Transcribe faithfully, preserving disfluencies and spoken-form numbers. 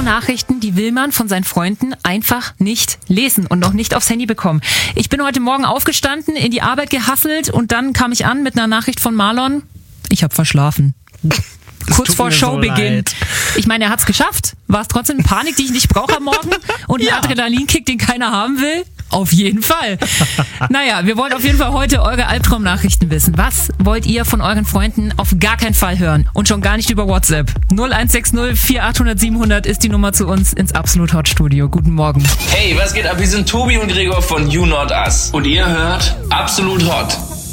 Nachrichten, die will man von seinen Freunden einfach nicht lesen und noch nicht aufs Handy bekommen. Ich bin heute Morgen aufgestanden, in die Arbeit gehasselt und dann kam ich an mit einer Nachricht von Marlon. Ich habe verschlafen. Kurz vor Showbeginn. So ich meine, er hat's geschafft. War es trotzdem eine Panik, die ich nicht brauche am Morgen? Und ein ja. Adrenalinkick, den keiner haben will? Auf jeden Fall. Naja, wir wollen auf jeden Fall heute eure Albtraumnachrichten wissen. Was wollt ihr von euren Freunden auf gar keinen Fall hören? Und schon gar nicht über WhatsApp. null eins sechs null vier acht null null sieben null null ist die Nummer zu uns ins Absolut Hot Studio. Guten Morgen. Hey, was geht ab? Wir sind Tobi und Gregor von You Not Us. Und ihr hört Absolut Hot.